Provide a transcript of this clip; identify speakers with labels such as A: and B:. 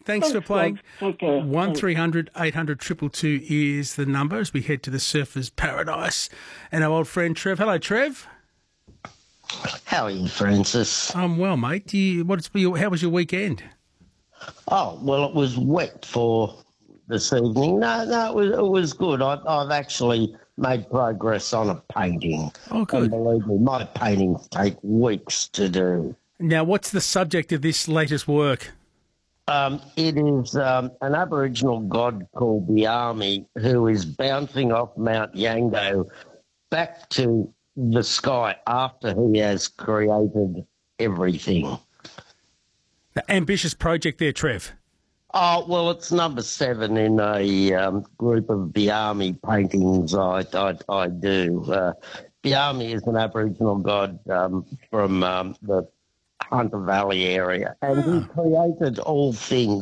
A: Thanks for playing.
B: Take care.
A: 1300 800 222 is the number as we head to the Surfers Paradise. And our old friend Trev. Hello, Trev.
C: How are you, Francis?
A: I'm well, mate. How was your weekend?
C: Oh, well, it was wet for this evening. No, it was good. I've actually made progress on a painting.
A: Oh, good.
C: And believe me, my paintings take weeks to do.
A: Now, what's the subject of this latest work?
C: It is an Aboriginal god called Biami who is bouncing off Mount Yango back to the sky after he has created everything.
A: The ambitious project there, Trev.
C: Oh, well, it's number 7 in a group of Biami paintings I do. Biami is an Aboriginal god from the Hunter Valley area, and he created all things.